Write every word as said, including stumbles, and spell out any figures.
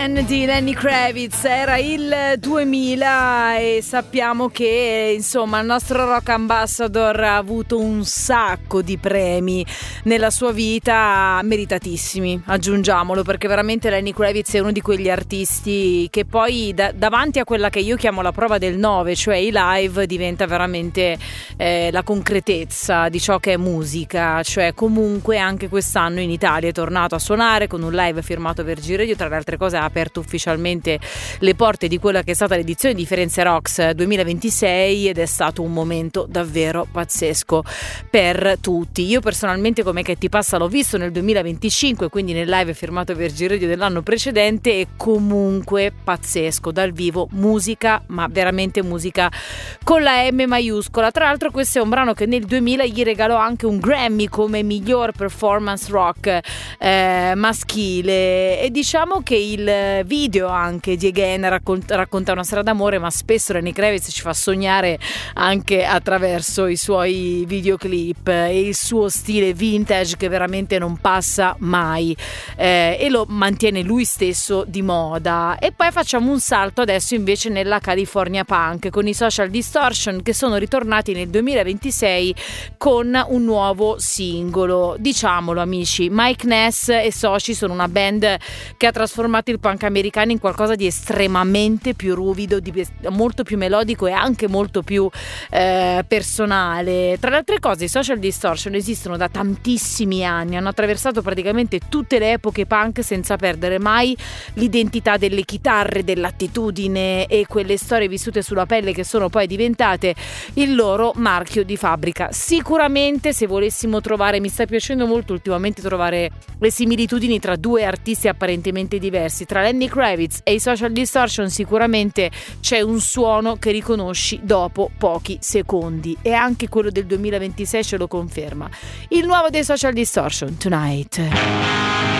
Man di Lenny Kravitz. Era il duemila e sappiamo che insomma il nostro rock ambassador ha avuto un sacco di premi nella sua vita, meritatissimi, aggiungiamolo, perché veramente Lenny Kravitz è uno di quegli artisti che poi da- davanti a quella che io chiamo la prova del nove, cioè i live, diventa veramente eh, la concretezza di ciò che è musica. Cioè comunque anche quest'anno in Italia è tornato a suonare con un live firmato Virgin Radio, tra le altre cose ha aperto ufficialmente le porte di quella che è stata l'edizione di Firenze Rocks duemilaventisei ed è stato un momento davvero pazzesco per tutti. Io personalmente, come che ti passa, l'ho visto nel duemilaventicinque, quindi nel live firmato Virgin Radio dell'anno precedente, e comunque pazzesco dal vivo, musica, ma veramente musica con la M maiuscola. Tra l'altro questo è un brano che nel duemila gli regalò anche un Grammy come miglior performance rock eh, maschile, e diciamo che il video anche di Again raccont- racconta una storia d'amore, ma spesso Lenny Kravitz ci fa sognare anche attraverso i suoi videoclip e il suo stile vintage che veramente non passa mai eh, e lo mantiene lui stesso di moda. E poi facciamo un salto adesso invece nella California Punk con i Social Distortion, che sono ritornati nel duemilaventisei con un nuovo singolo. Diciamolo amici, Mike Ness e soci sono una band che ha trasformato il punk americano in qualcosa di estremamente più ruvido, di molto più melodico e anche molto più eh, personale. Tra le altre cose i Social Distortion esistono da tantissimi anni, hanno attraversato praticamente tutte le epoche punk senza perdere mai l'identità delle chitarre, dell'attitudine e quelle storie vissute sulla pelle che sono poi diventate il loro marchio di fabbrica. Sicuramente, se volessimo trovare, mi sta piacendo molto ultimamente trovare le similitudini tra due artisti apparentemente diversi, tra Lenny Kravitz e i Social Distortion, sicuramente c'è un suono che riconosci dopo pochi secondi, e anche quello del duemilaventisei ce lo conferma. Il nuovo dei Social Distortion, Tonight.